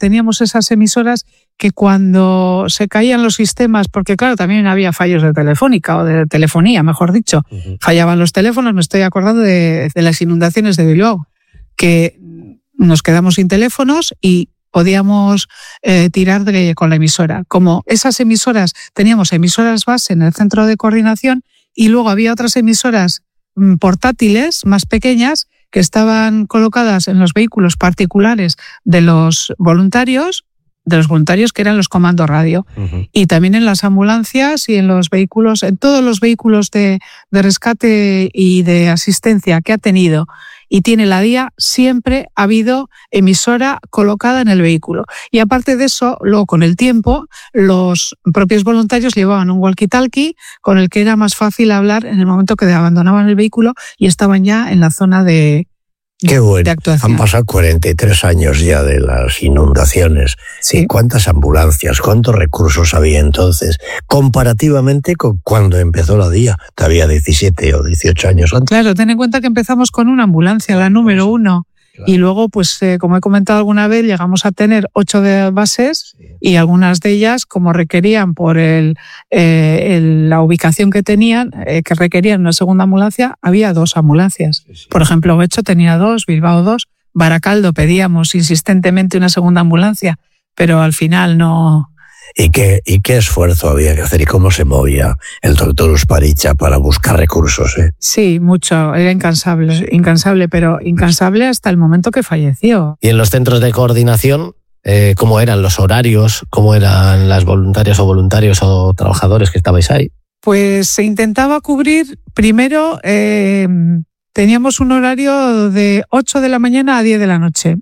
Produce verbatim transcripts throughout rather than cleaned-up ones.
teníamos esas emisoras que cuando se caían los sistemas, porque claro, también había fallos de telefónica o de telefonía, mejor dicho, uh-huh. fallaban los teléfonos, me estoy acordando de, de las inundaciones de Bilbao, que nos quedamos sin teléfonos y podíamos eh, tirar de, con la emisora. Como esas emisoras, teníamos emisoras base en el centro de coordinación y luego había otras emisoras mm, portátiles más pequeñas que estaban colocadas en los vehículos particulares de los voluntarios, de los voluntarios que eran los comandos radio, uh-huh. y también en las ambulancias y en los vehículos, en todos los vehículos de, de rescate y de asistencia que ha tenido y tiene la D I A, siempre ha habido emisora colocada en el vehículo. Y aparte de eso, luego con el tiempo, los propios voluntarios llevaban un walkie-talkie con el que era más fácil hablar en el momento que abandonaban el vehículo y estaban ya en la zona de, Qué bueno. de actuación. Han pasado cuarenta y tres años ya de las inundaciones. Sí. ¿Cuántas ambulancias, cuántos recursos había entonces? Comparativamente con cuando empezó la D I A, todavía diecisiete o dieciocho años antes. Claro, ten en cuenta que empezamos con una ambulancia, la número uno. Claro. Y luego, pues, eh, como he comentado alguna vez, llegamos a tener ocho de bases, sí. y algunas de ellas, como requerían por el, eh, el, la ubicación que tenían, eh, que requerían una segunda ambulancia, había dos ambulancias. Sí, sí. Por ejemplo, Ovecho tenía dos, Bilbao dos, Baracaldo pedíamos insistentemente una segunda ambulancia, pero al final no... ¿Y qué, ¿Y qué esfuerzo había que hacer? ¿Y cómo se movía el doctor Usparicha para buscar recursos? ¿eh? Sí, mucho. Era incansable, incansable, pero incansable hasta el momento que falleció. ¿Y en los centros de coordinación, eh, cómo eran los horarios? ¿Cómo eran las voluntarias o voluntarios o trabajadores que estabais ahí? Pues se intentaba cubrir, primero, eh, teníamos un horario de ocho de la mañana a diez de la noche.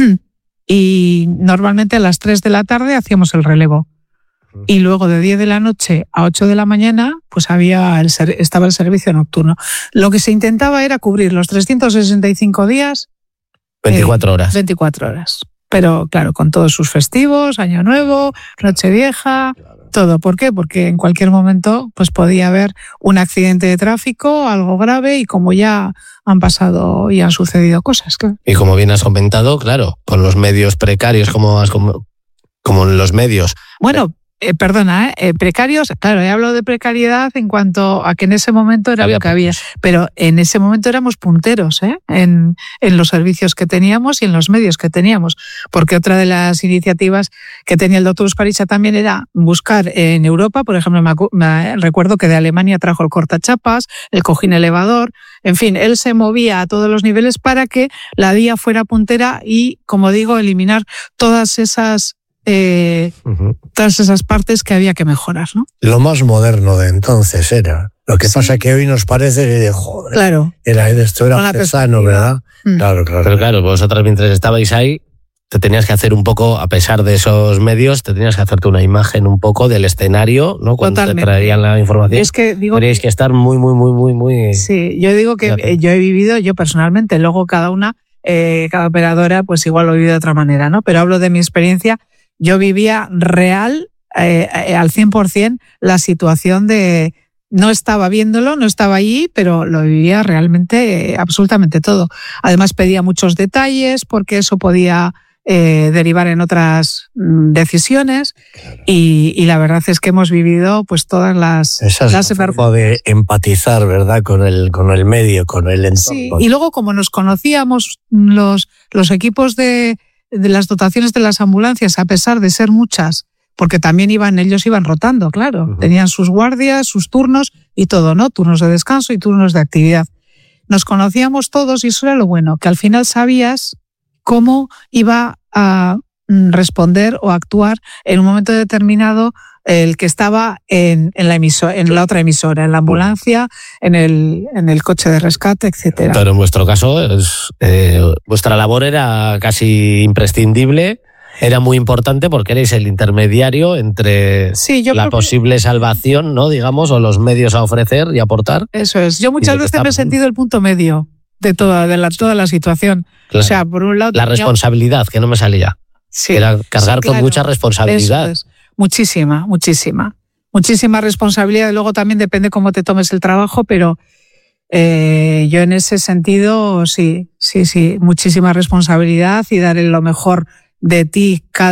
Y normalmente a las tres de la tarde hacíamos el relevo. Y luego de diez de la noche a ocho de la mañana pues había el ser, estaba el servicio nocturno. Lo que se intentaba era cubrir los trescientos sesenta y cinco días. veinticuatro eh, horas. veinticuatro horas. Pero claro, con todos sus festivos, Año Nuevo, Nochevieja, todo. ¿Por qué? Porque en cualquier momento pues podía haber un accidente de tráfico, algo grave, y como ya han pasado y han sucedido cosas. Claro. Y como bien has comentado, claro, con los medios precarios, como, has, como, como en los medios. Bueno, Eh, perdona, eh, precarios, claro, he hablado de precariedad en cuanto a que en ese momento era había lo que había, pero en ese momento éramos punteros ¿eh? en, en los servicios que teníamos y en los medios que teníamos, porque otra de las iniciativas que tenía el doctor Usparicha también era buscar en Europa, por ejemplo, me, me recuerdo que de Alemania trajo el cortachapas, el cojín elevador, en fin, él se movía a todos los niveles para que la D I A fuera puntera y, como digo, eliminar todas esas Eh, uh-huh. todas esas partes que había que mejorar, ¿no? Lo más moderno de entonces era. Lo que sí. pasa que hoy nos parece que, joder, claro. era, esto era artesano, ¿verdad? Mm. Claro, claro. Pero claro, vosotras mientras estabais ahí, te tenías que hacer un poco, a pesar de esos medios, te tenías que hacerte una imagen un poco del escenario, ¿no? Cuando Totalmente. Te traían la información. Es que digo teníais que, que estar muy, muy, muy, muy, muy... Sí, yo digo que fíjate. Yo he vivido, yo personalmente, luego cada una, eh, cada operadora, pues igual lo vive de otra manera, ¿no? Pero hablo de mi experiencia. Yo vivía real, eh, al cien por ciento, la situación de... No estaba viéndolo, no estaba allí, pero lo vivía realmente, eh, absolutamente todo. Además pedía muchos detalles porque eso podía eh, derivar en otras mm, decisiones. Claro. Y, y la verdad es que hemos vivido pues todas las... Esa es las la forma de empatizar, ¿verdad? Con el, con el medio, con el entorno. Sí, y luego como nos conocíamos los, los equipos de... de las dotaciones de las ambulancias, a pesar de ser muchas, porque también iban, ellos iban rotando, claro, uh-huh. tenían sus guardias, sus turnos y todo, ¿no? Turnos de descanso y turnos de actividad. Nos conocíamos todos y eso era lo bueno, que al final sabías cómo iba a responder o actuar en un momento determinado el que estaba en, en, la, emisora, en la otra emisora, en la ambulancia, en el, en el coche de rescate, etcétera. Pero en vuestro caso, es, eh, vuestra labor era casi imprescindible, era muy importante porque erais el intermediario entre sí, yo la posible que... salvación, ¿no? Digamos, o los medios a ofrecer y aportar. Eso es. Yo muchas veces está... me he sentido el punto medio de toda, de la, toda la situación. Claro. O sea, por un lado... La tenía... responsabilidad, que no me salía. Sí. Era cargar sí, claro. con mucha responsabilidad. Eso es. Muchísima, muchísima. Muchísima responsabilidad y luego también depende cómo te tomes el trabajo, pero eh, yo en ese sentido sí, sí, sí, muchísima responsabilidad y dar lo mejor de ti cada